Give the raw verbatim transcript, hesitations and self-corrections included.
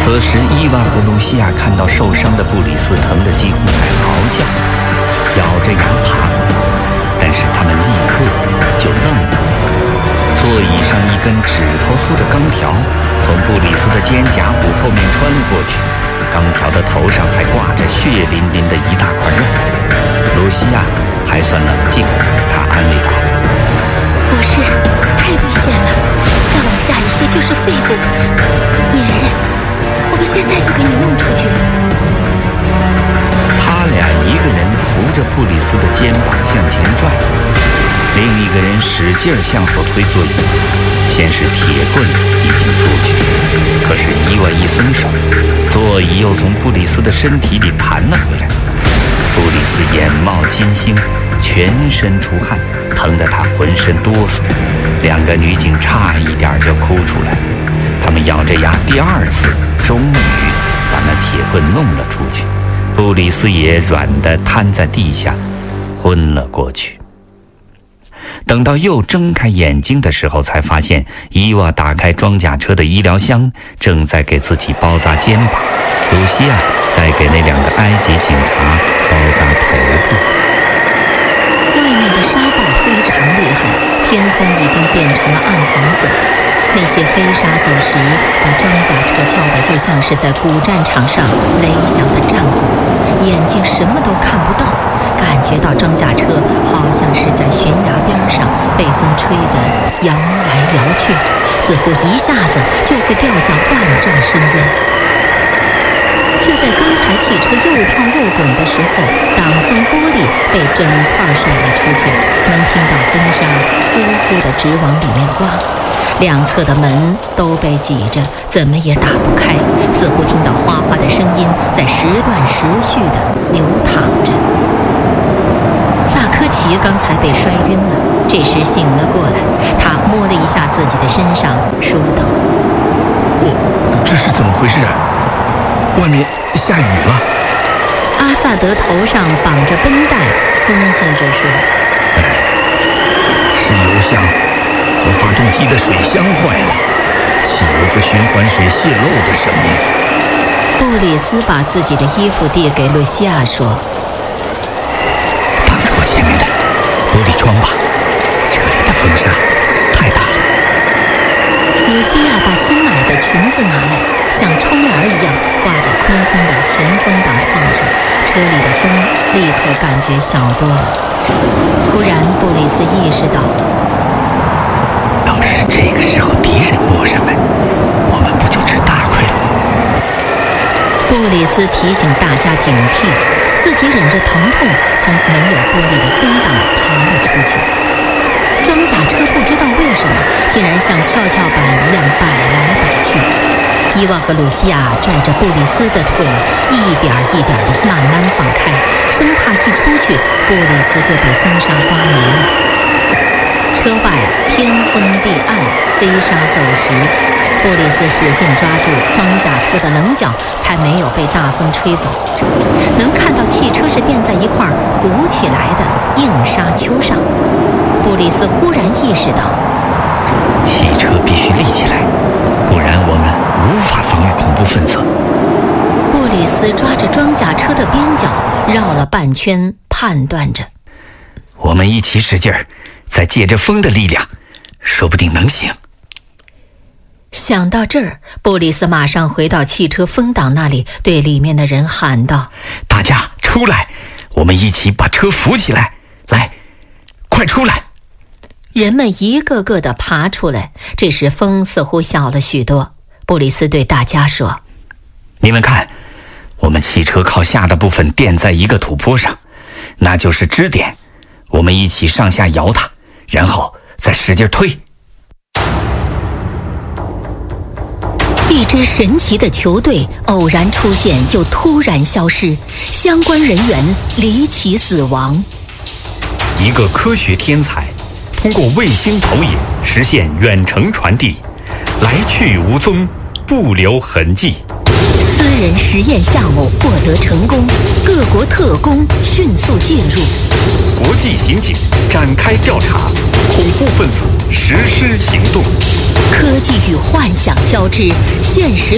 此时，伊娃和露西亚看到受伤的布里斯疼得几乎在嚎叫，咬着牙爬过来，但是他们立刻就愣了。座椅上一根指头粗的钢条从布里斯的肩胛骨后面穿了过去，钢条的头上还挂着血淋淋的一大块肉。露西亚还算冷静，她安慰道：“ 博士，太危险了，再往下一些就是肺部，你忍忍，我们现在就给你弄出去。” 他俩一个人扶着布里斯的肩膀向前拽，另一个人使劲向后推座椅。先是铁棍已经出去，可是伊娃一松手，座椅又从布里斯的身体里弹了回来。布里斯眼冒金星，全身出汗，疼得他浑身哆嗦。两个女警差一点就哭出来，他们咬着牙，第二次终于把那铁棍弄了出去。布里斯也软地瘫在地下，昏了过去。等到又睁开眼睛的时候，才发现伊娃打开装甲车的医疗箱，正在给自己包扎肩膀，露西亚在给那两个埃及警察包扎头部。 外面的沙暴非常厉害，天空已经变成了暗黄色。那些飞沙走石把装甲车敲得就像是在古战场上擂响的战鼓，眼睛什么都看不到，感觉到装甲车好像是在悬崖边上被风吹得摇来摇去，似乎一下子就会掉下万丈深渊。就在刚才汽车又跳又滚的时候，挡风玻璃被整块甩了出去，能听到风沙呼呼地直往里面刮，两侧的门都被挤着，怎么也打不开，似乎听到哗哗的声音在时断时续地流淌着。萨科齐刚才被摔晕了，这时醒了过来，他摸了一下自己的身上，说道：“ 我这是怎么回事？外面下雨了。” 阿萨德头上绑着绷带，哼哼着说：“ 哎，是油箱和发动机的水箱坏了，汽油和循环水泄漏的声音。” 布里斯把自己的衣服递给露西亚，说：“ 挡住我前面的玻璃窗吧，这里的风沙太大了。” 露西亚把新买的裙子拿来，像窗帘一样挂在空空的前风挡框上，车里的风立刻感觉小多了。忽然布里斯意识到， 要是这个时候敌人摸上来，我们不就吃大亏了？ 布里斯提醒大家警惕，自己忍着疼痛从没有玻璃的风挡爬了出去。装甲车不知道为什么竟然像跷跷板一样摆来摆去，伊娃和露西亚拽着布里斯的腿一点一点地慢慢放开，生怕一出去布里斯就被风沙刮没了。车外天昏地暗，飞沙走石，布里斯使劲抓住装甲车的棱角，才没有被大风吹走。能看到汽车是垫在一块鼓起来的硬沙丘上。布里斯忽然意识到， 汽车必须立起来，不然我们无法防御恐怖分子。 布里斯抓着装甲车的边角绕了半圈，判断着， 我们一起使劲儿，再借着风的力量，说不定能行。 想到这儿，布里斯马上回到汽车风挡那里，对里面的人喊道：“ 大家出来，我们一起把车扶起来，来，快出来！” 人们一个个地爬出来，这时风似乎小了许多。布里斯对大家说：“ 你们看，我们汽车靠下的部分垫在一个土坡上，那就是支点，我们一起上下摇它，然后再使劲推。” 一支神奇的球队偶然出现又突然消失，相关人员离奇死亡。 一个科学天才通过卫星投影实现远程传递，来去无踪，不留痕迹。 私人实验项目获得成功，各国特工迅速介入， 国际刑警展开调查，恐怖分子实施行动。 科技与幻想交织，现实